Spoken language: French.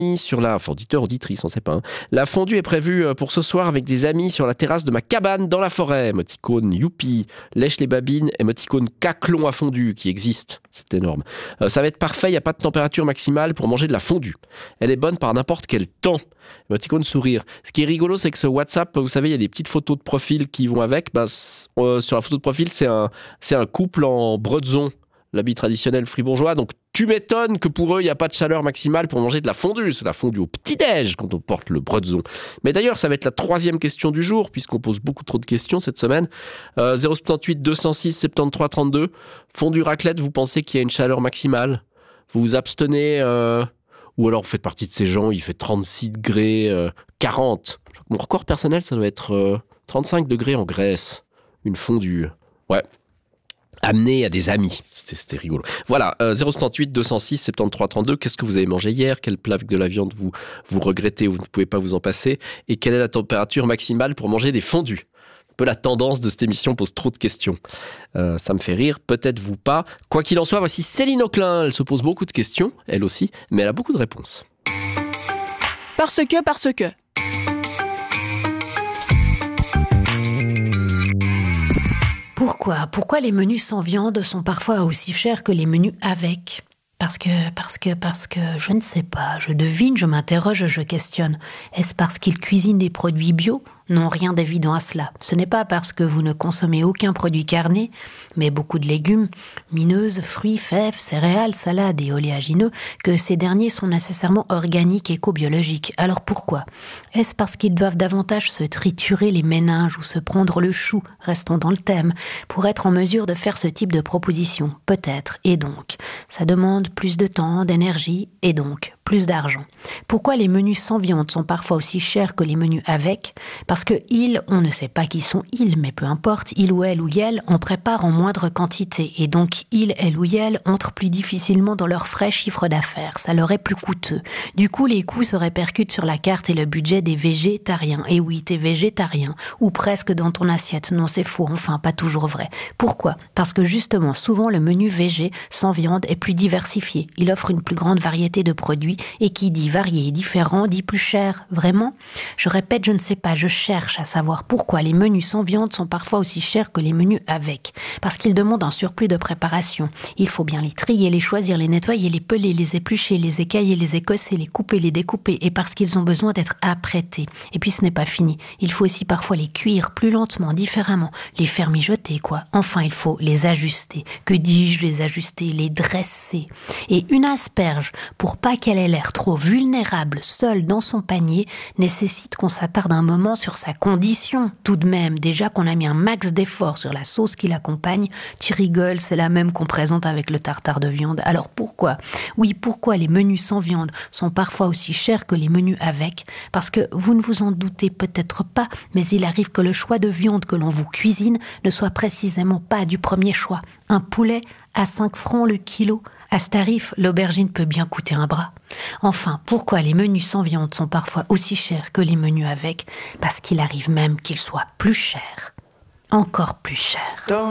sur la... Enfin, auditeur, auditrice, on sait pas. La fondue est prévue pour ce soir avec des amis sur la terrasse de ma cabane dans la forêt. Émoticône youpi, lèche les babines, émoticône caclon à fondue qui existe. C'est énorme. Ça va être parfait, il n'y a pas de température maximale pour manger de la fondue. Elle est bonne par n'importe quel temps. Émoticône sourire. Ce qui est rigolo, c'est que ce WhatsApp, vous savez, il y a des petites photos de profil qui vont avec. Sur la photo de profil, c'est un couple en bretzon, l'habit traditionnel fribourgeois. Donc, tu m'étonnes que pour eux, il n'y a pas de chaleur maximale pour manger de la fondue. C'est la fondue au petit-déj quand on porte le bretzon. Mais d'ailleurs, ça va être la 3e question du jour, puisqu'on pose beaucoup trop de questions cette semaine. 078 206 73 32. Fondue raclette, vous pensez qu'il y a une chaleur maximale ? Vous vous abstenez ou alors vous faites partie de ces gens, il fait 36 degrés, 40. Mon record personnel, ça doit être 35 degrés en Grèce. Une fondue. Ouais. Amené à des amis. C'était rigolo. Voilà, 078 206 73 32. Qu'est-ce que vous avez mangé hier ? Quel plat avec de la viande vous regrettez ou vous ne pouvez pas vous en passer ? Et quelle est la température maximale pour manger des fondues ? Un peu la tendance de cette émission pose trop de questions. Ça me fait rire, peut-être vous pas. Quoi qu'il en soit, voici Céline Auclin. Elle se pose beaucoup de questions, elle aussi, mais elle a beaucoup de réponses. Parce que... Pourquoi les menus sans viande sont parfois aussi chers que les menus avec ? Parce que, je ne sais pas, je devine, je m'interroge, je questionne. Est-ce parce qu'ils cuisinent des produits bio ? Non, rien d'évident à cela. Ce n'est pas parce que vous ne consommez aucun produit carné, mais beaucoup de légumes, mineuses, fruits, fèves, céréales, salades et oléagineux, que ces derniers sont nécessairement organiques et éco-biologiques. Alors pourquoi ? Est-ce parce qu'ils doivent davantage se triturer les méninges ou se prendre le chou, restons dans le thème, pour être en mesure de faire ce type de proposition ? Peut-être. Et donc, ça demande plus de temps, d'énergie, et donc plus d'argent. Pourquoi les menus sans viande sont parfois aussi chers que les menus avec ? Parce que on ne sait pas qui sont ils, mais peu importe, il ou elle en prépare en moindre quantité. Et donc, elle ou elle entrent plus difficilement dans leur frais chiffre d'affaires. Ça leur est plus coûteux. Du coup, les coûts se répercutent sur la carte et le budget des végétariens. Et oui, t'es végétarien, ou presque dans ton assiette. Non, c'est faux, enfin, pas toujours vrai. Pourquoi ? Parce que justement, souvent, le menu végé sans viande est plus diversifié. Il offre une plus grande variété de produits, et qui dit varié et différent dit plus cher. Vraiment ? Je répète, je ne sais pas, je cherche à savoir pourquoi les menus sans viande sont parfois aussi chers que les menus avec. Parce qu'ils demandent un surplus de préparation. Il faut bien les trier, les choisir, les nettoyer, les peler, les éplucher, les écailler, les écosser, les couper, les découper, et parce qu'ils ont besoin d'être apprêtés. Et puis ce n'est pas fini. Il faut aussi parfois les cuire plus lentement, différemment, les faire mijoter, quoi. Enfin, il faut les ajuster. Que dis-je, les ajuster, les dresser. Et une asperge, pour pas qu'elle ait l'air trop vulnérable, seule dans son panier, nécessite qu'on s'attarde un moment sur sa condition. Tout de même, déjà qu'on a mis un max d'efforts sur la sauce qui l'accompagne, tu rigoles, c'est la même qu'on présente avec le tartare de viande. Alors pourquoi ? Oui, pourquoi les menus sans viande sont parfois aussi chers que les menus avec ? Parce que vous ne vous en doutez peut-être pas, mais il arrive que le choix de viande que l'on vous cuisine ne soit précisément pas du premier choix. Un poulet à 5 francs le kilo. À ce tarif, l'aubergine peut bien coûter un bras. Enfin, pourquoi les menus sans viande sont parfois aussi chers que les menus avec ? Parce qu'il arrive même qu'ils soient plus chers. Encore plus chers.